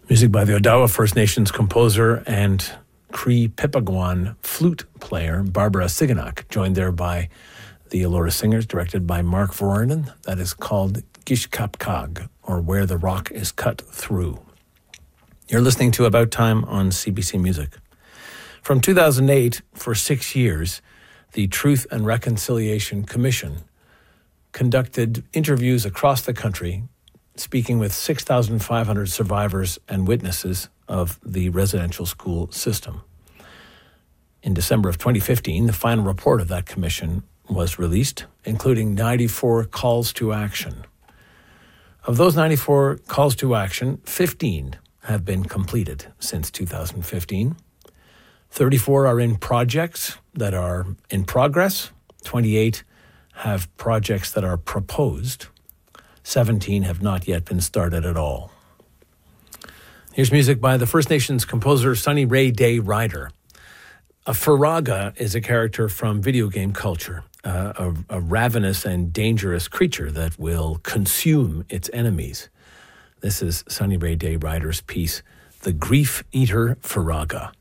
Music by the Odawa First Nations composer and Cree Pipagwan flute player Barbara Siganak, joined there by the Elora Singers, directed by Mark Vernon. That is called Gishkapkag, or Where the Rock is Cut Through. You're listening to About Time on CBC Music. From 2008, for 6 years, the Truth and Reconciliation Commission conducted interviews across the country, speaking with 6,500 survivors and witnesses of the residential school system. In December of 2015, the final report of that commission was released, including 94 calls to action. Of those 94 calls to action, 15 have been completed since 2015. 34 are in projects that are in progress. 28 have projects that are proposed. 17 have not yet been started at all. Here's music by the First Nations composer Sunny Ray Day Ryder. A Faraga is a character from video game culture, a ravenous and dangerous creature that will consume its enemies. This is Sunny Ray Day Ryder's piece, The Grief Eater Faraga.